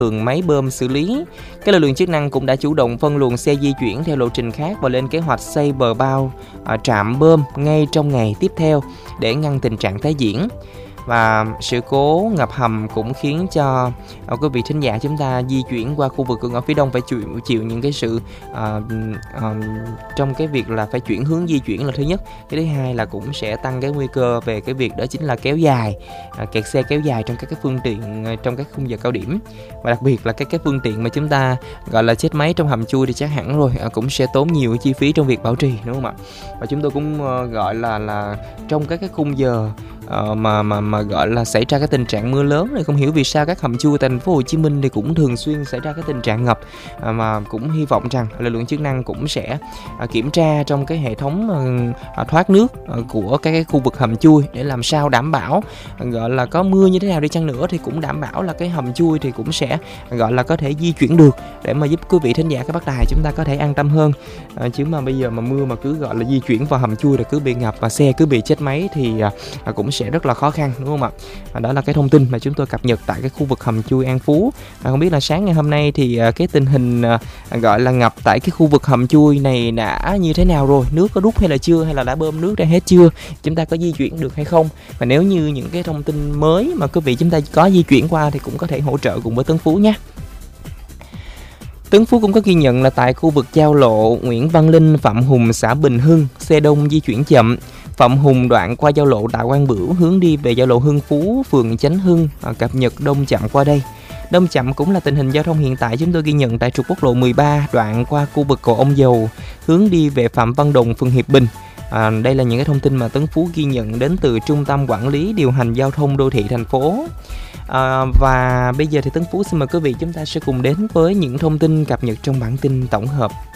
lượng máy bơm xử lý. Các lực lượng chức năng cũng đã chủ động phân luồng xe di chuyển theo lộ trình khác và lên kế hoạch xây bờ bao trạm bơm ngay trong ngày tiếp theo để ngăn tình trạng tái diễn. Và sự cố ngập hầm cũng khiến cho quý vị thính giả chúng ta di chuyển qua khu vực cửa ngõ phía đông phải chịu những cái sự trong cái việc là phải chuyển hướng di chuyển là thứ nhất. Cái thứ hai là cũng sẽ tăng cái nguy cơ về cái việc đó chính là kéo dài, kẹt xe kéo dài trong các cái phương tiện trong các khung giờ cao điểm. Và đặc biệt là cái phương tiện mà chúng ta gọi là chết máy trong hầm chui thì chắc hẳn rồi cũng sẽ tốn nhiều chi phí trong việc bảo trì, đúng không ạ? Và chúng tôi cũng gọi là trong các cái khung giờ mà gọi là xảy ra cái tình trạng mưa lớn này, không hiểu vì sao các hầm chui thành phố Hồ Chí Minh thì cũng thường xuyên xảy ra cái tình trạng ngập, mà cũng hy vọng rằng lực lượng chức năng cũng sẽ kiểm tra trong cái hệ thống thoát nước của các cái khu vực hầm chui để làm sao đảm bảo gọi là có mưa như thế nào đi chăng nữa thì cũng đảm bảo là cái hầm chui thì cũng sẽ gọi là có thể di chuyển được để mà giúp quý vị thính giả cái Bắc Đài chúng ta có thể an tâm hơn. Chứ mà bây giờ mà mưa mà cứ gọi là di chuyển vào hầm chui là cứ bị ngập và xe cứ bị chết máy thì cũng sẽ rất là khó khăn, đúng không ạ? Đó là cái thông tin mà chúng tôi cập nhật tại cái khu vực hầm chui An Phú. Không biết là sáng ngày hôm nay thì cái tình hình gọi là ngập tại cái khu vực hầm chui này đã như thế nào rồi? Nước có rút hay là chưa? Hay là đã bơm nước ra hết chưa? Chúng ta có di chuyển được hay không? Và nếu như những cái thông tin mới mà quý vị chúng ta có di chuyển qua thì cũng có thể hỗ trợ cùng với Tấn Phú nhé. Tấn Phú cũng có ghi nhận là tại khu vực giao lộ Nguyễn Văn Linh, Phạm Hùng, xã Bình Hưng, xe đông di chuyển chậm. Phạm Hùng đoạn qua giao lộ Tạ Quang Bửu hướng đi về giao lộ Hưng Phú, phường Chánh Hưng, cập nhật đông chậm qua đây. Đông chậm cũng là tình hình giao thông hiện tại chúng tôi ghi nhận tại trục quốc lộ 13 đoạn qua khu vực cầu Ông Dầu hướng đi về Phạm Văn Đồng, phường Hiệp Bình. Đây là những cái thông tin mà Tấn Phú ghi nhận đến từ Trung tâm Quản lý Điều hành Giao thông Đô thị thành phố. Và bây giờ thì Tấn Phú xin mời quý vị chúng ta sẽ cùng đến với những thông tin cập nhật trong bản tin tổng hợp.